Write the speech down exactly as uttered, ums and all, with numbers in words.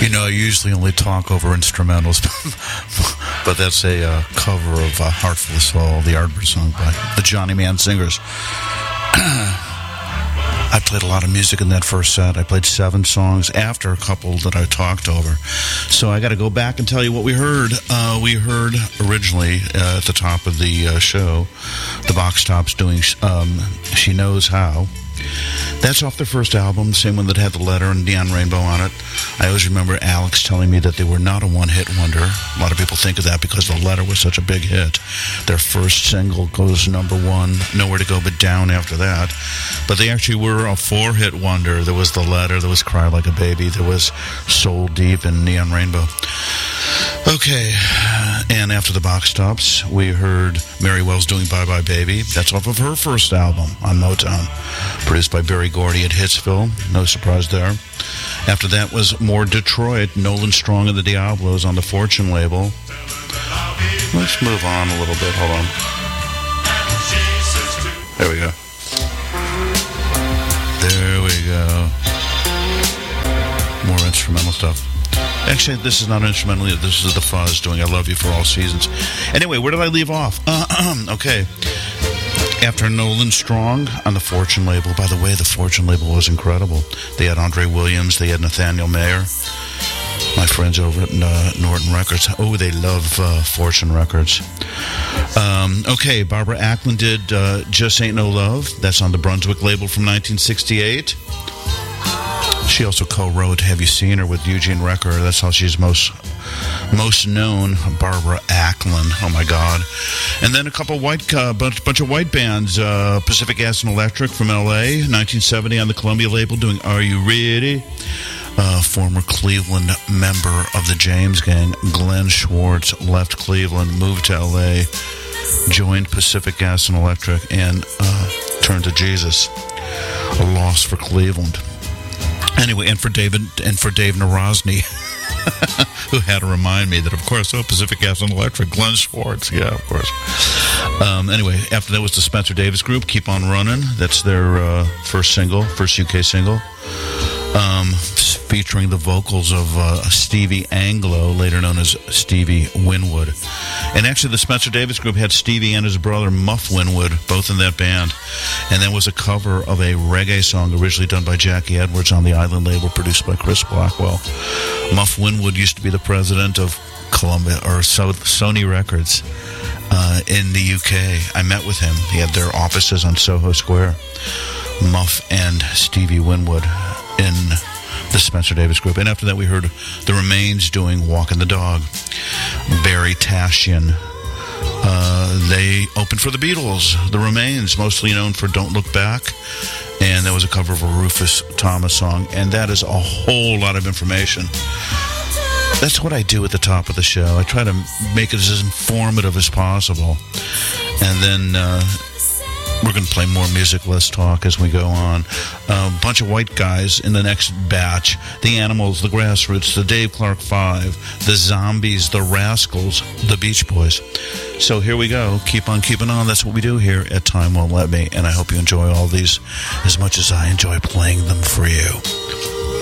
You know, I usually only talk over instrumentals, but that's a uh, cover of uh, Heart Full of Soul, the Yardbird song by the Johnny Mann Singers. I played a lot of music in that first set. I played seven songs after a couple that I talked over. So I got to go back and tell you what we heard. Uh, we heard originally uh, at the top of the uh, show, the Box Tops doing um, She Knows How. That's off their first album, same one that had the letter and Neon Rainbow on it. I always remember Alex telling me that they were not a one-hit wonder. A lot of people think of that because the letter was such a big hit. Their first single goes number one, Nowhere to Go But Down after that. But they actually were a four-hit wonder. There was the letter, there was Cry Like a Baby, there was Soul Deep and Neon Rainbow. Okay, and after the Box Tops, we heard Mary Wells doing Bye Bye Baby. That's off of her first album on Motown, produced by Berry Gordy at Hitsville. No surprise there. After that was more Detroit, Nolan Strong and the Diablos on the Fortune label. Let's move on a little bit. Hold on. There we go. There we go. More instrumental stuff. Actually, this is not instrumental either. This is the Fuzz doing I Love You for All Seasons. Anyway, where did I leave off? Uh, okay. After Nolan Strong on the Fortune label. By the way, the Fortune label was incredible. They had Andre Williams. They had Nathaniel Mayer. My friends over at uh, Norton Records. Oh, they love uh, Fortune Records. Um, okay, Barbara Acklin did uh, Just Ain't No Love. That's on the Brunswick label from nineteen sixty-eight. She also co-wrote Have You Seen Her with Eugene Recker. That's how she's most most known, Barbara Acklin. Oh, my God. And then a couple white, uh, bunch, bunch of white bands. Uh, Pacific Gas and Electric from L A, nineteen seventy on the Columbia label doing Are You Ready? Uh, former Cleveland member of the James Gang, Glenn Schwartz, left Cleveland, moved to L A, joined Pacific Gas and Electric, and uh, turned to Jesus. A loss for Cleveland. Anyway, and for David and for Dave Narosny, who had to remind me that, of course, oh, Pacific Gas and Electric, Glenn Schwartz, yeah, of course. Um, anyway, after that was the Spencer Davis Group, Keep On Running. That's their uh, first single, first U K single, um, featuring the vocals of uh, Stevie Anglo, later known as Stevie Winwood. And actually, the Spencer Davis Group had Stevie and his brother Muff Winwood, both in that band. And that was a cover of a reggae song originally done by Jackie Edwards on the Island label, produced by Chris Blackwell. Muff Winwood used to be the president of Columbia or Sony Records uh, in the U K. I met with him. He had their offices on Soho Square. Muff and Stevie Winwood in the Spencer Davis Group. And after that, we heard The Remains doing Walking the Dog. Barry Tashian. Uh, they opened for the Beatles. The Remains, mostly known for Don't Look Back. And that was a cover of a Rufus Thomas song. And that is a whole lot of information. That's what I do at the top of the show. I try to make it as informative as possible. And then uh, we're going to play more music, less talk as we go on. A bunch of white guys in the next batch. The Animals, the Grassroots, the Dave Clark Five, the Zombies, the Rascals, the Beach Boys. So here we go. Keep on keeping on. That's what we do here at Time Won't Let Me. And I hope you enjoy all these as much as I enjoy playing them for you.